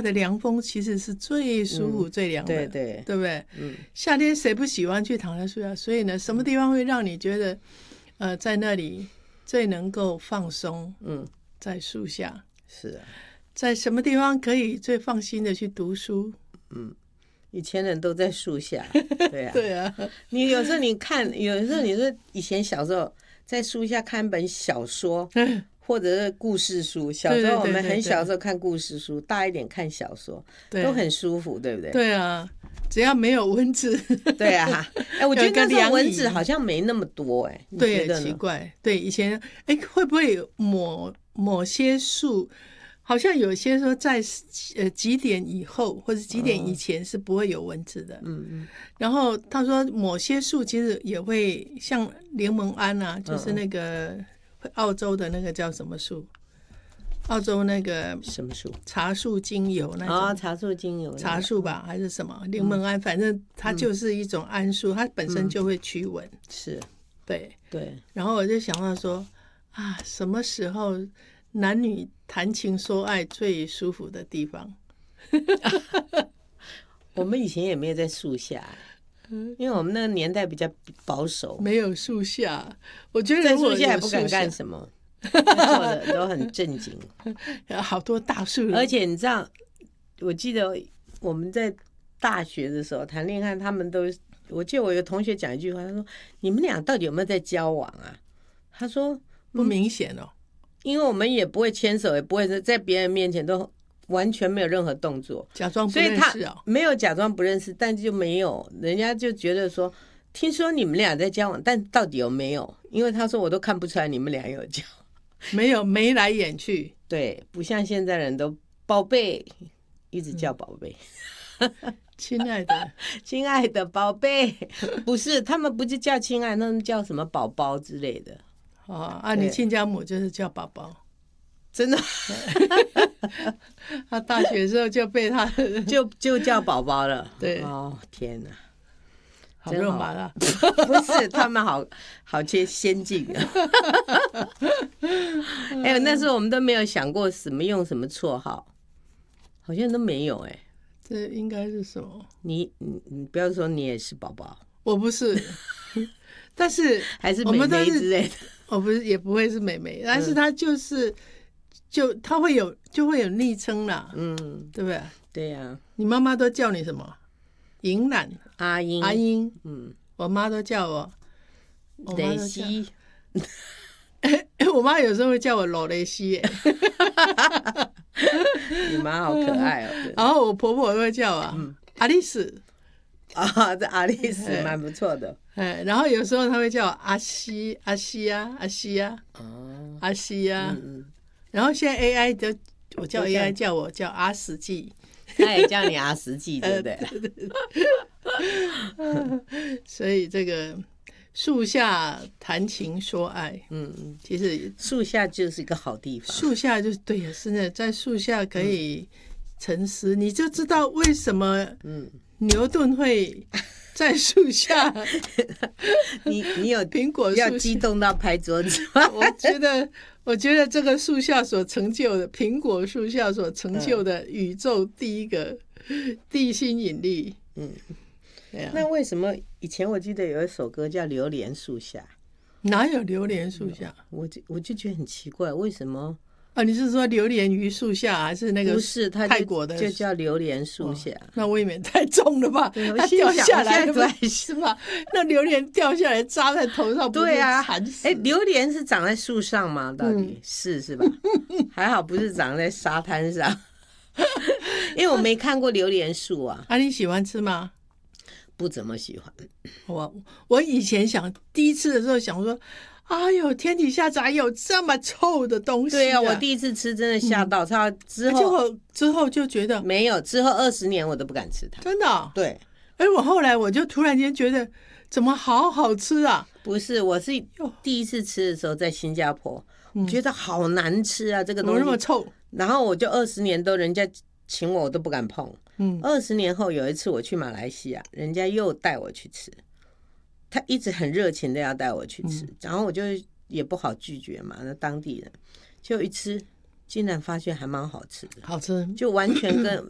下的凉风其实是最舒服、最凉的， 对对， 对不对？ 嗯， 夏天谁不喜欢去躺在树下？所以呢，什么地方会让你觉得，在那里最能够放松？在树下。 是啊， 在什么地方可以最放心的去读书？ 以前人都在树下，对啊， 对啊， 你有时候你看，有时候你说以前小时候在树下看本小说，或者是故事书。小时候我们很小的时候看故事书，大一点看小说，都很舒服，对不对？ 对啊，只要没有蚊子。 对啊，我觉得那时候蚊子好像没那么多， 对，奇怪，对，以前会不会有某些树？好像有些说在几点以后或者几点以前是不会有蚊子的。然后他说某些树其实也会像柠檬桉啊，就是那个澳洲的那个叫什么树？澳洲那个什么树？ 茶树精油那种。 茶树精油， 茶树吧，还是什么柠檬桉？反正它就是一种桉树，它本身就会驱蚊。 是， 对对。 然后我就想到说啊，什么时候男女谈情说爱最舒服的地方？ 我们以前也没有在树下，因为我们那个年代比较保守， 没有树下。我觉得在树下也不敢干什么，做的都很正经。 好多大树， 而且你知道，我记得我们在大学的时候谈恋爱，他们都，我记得我有同学讲一句话，他说：“你们俩到底有没有在交往啊？”他说：“ 不明显哦。” 因为我们也不会牵手，也不会在别人面前都完全没有任何动作， 假装不认识所以他没有假装不认识，但就没有，人家就觉得说，听说你们俩在交往，但到底有没有？因为他说我都看不出来你们俩有交， 没有眉来眼去， 对，不像现在人都宝贝，一直叫宝贝， 亲爱的， 亲爱的宝贝，不是他们不是叫亲爱，他们叫什么宝宝之类的。 你亲家母就是叫宝宝， 真的。 他大学的时候就被他就叫宝宝了。 对， 哦天哪， 好肉麻啊！ 不是，他们好先进啊。那时候我们都没有想过用什么绰号，好像都没有。 这应该是什么？ 你不要说你也是宝宝， 我不是，但是还是妹妹之类的。 我不是，也不会是妹妹，但是她她会有昵称啦，对不对？ 对呀。 你妈妈都叫你什么？银兰、 阿英、 我妈都叫我雷西。 我妈有时候会叫我罗雷西。 你妈好可爱哦。 然后我婆婆会叫我阿丽丝。 这阿丽丝蛮不错的。 然后有时候她会叫我阿西啊。然后现在 AI 我叫 AI 叫我叫阿死记， 他也叫你阿死记，对不对？ 所以这个树下谈情说爱，其实树下就是一个好地方。 树下就是对呀，是的，在树下可以沉思，你就知道为什么牛顿会在树下。 你有苹果树要激动到拍桌子吗？ 我觉得这个树下所成就的，苹果树下所成就的宇宙第一个地心引力。 那为什么以前我记得有一首歌叫《榴莲树下》？ 哪有榴莲树下？ 我就觉得很奇怪，为什么？ 你是说榴莲于树下，还是那个？ 不是，它泰国的就叫榴莲树下。 那未免太重了吧？ 它掉下来了是吧？那榴莲掉下来扎在头上， 对啊， 惨死。 榴莲是长在树上吗？到底是吧？还好不是长在沙滩上，因为我没看过榴莲树啊。 你喜欢吃吗？ 不怎么喜欢。 我以前第一次的时候想说，哎呦，天底下咋有这么臭的东西？ 对啊，我第一次吃真的吓到，之后就觉得没有，之后20年我都不敢吃它。 真的哦？ 对。 我后来我就突然间觉得，怎么好好吃啊？ 不是，我是第一次吃的时候在新加坡，觉得好难吃啊，这个东西那么臭。 然后我就20年都人家请我都不敢碰。20年后有一次我去马来西亚，人家又带我去吃，他一直很热情的要带我去吃，然后我就也不好拒绝嘛，那当地人就一吃，竟然发现还蛮好吃的， 好吃， 就完全跟